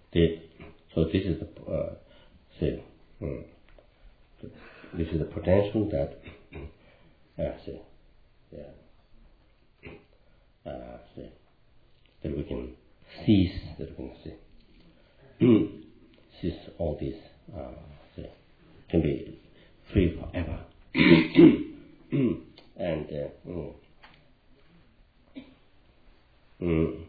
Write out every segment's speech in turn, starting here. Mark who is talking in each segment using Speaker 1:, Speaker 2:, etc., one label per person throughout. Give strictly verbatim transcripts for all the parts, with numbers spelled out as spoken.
Speaker 1: the, so this is the, uh, say, um, this is the potential that, uh, say, yeah, uh, say, that we can seize, that we can say, seize all this, uh, say, can be free forever. And uh, mm, mm,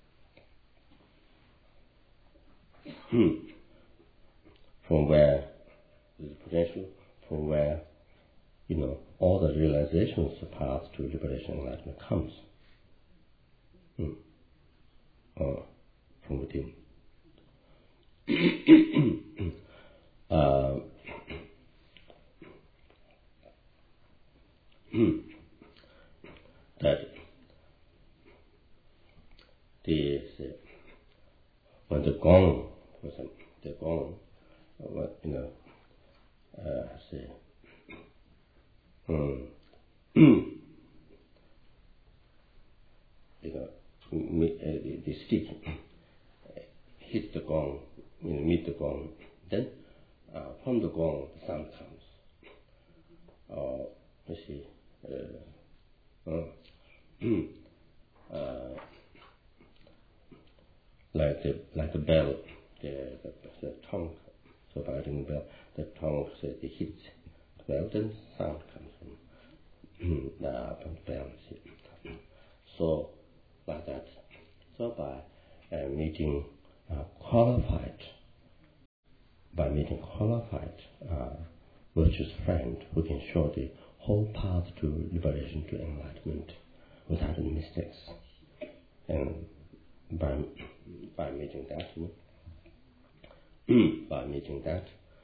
Speaker 1: mm, from where there's potential, from where, you know, all the realizations path to liberation and enlightenment comes. Mm. Uh, from within. uh, that the, when the gong, for example, the gong, what, you know, uh, say, um, you know, the, the stick hits the gong, you know, meet the gong, then uh, from the gong the sound comes. Or, you see, uh, uh, uh, like the like the bell, the the, the tongue, so by ringing bell, the tongue says it hits the bell, then sound comes from the from the bell. See. So like that. So by uh, meeting uh, qualified, by meeting qualified uh, virtuous friend who can show the whole path to liberation, to enlightenment, without any mistakes, and by by meeting that, you know, by meeting that,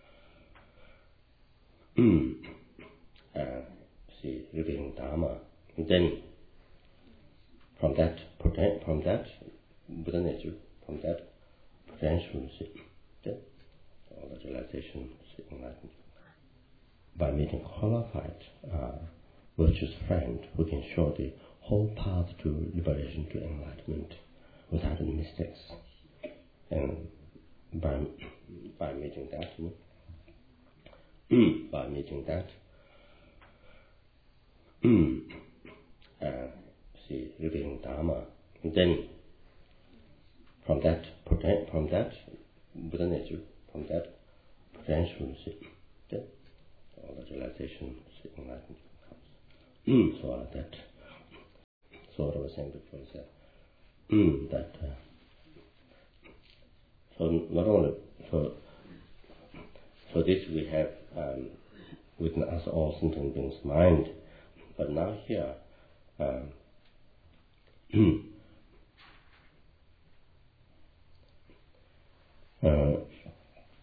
Speaker 1: uh, see, revealing Dharma, and then from that from that Buddha nature, from that potential, see, then all the realization, see, enlightenment. By meeting qualified uh, virtuous friend who can show the whole path to liberation, to enlightenment, without any mistakes, and by by meeting that, you know, by meeting that, uh, see, revealing Dharma, and then from that from that Buddha nature, from that potential, see, then all the realization, see, enlightenment comes. So uh, that, so what I was saying before is that, that uh, so not only for for this we have um, within us all sentient beings' mind, but now here um, uh,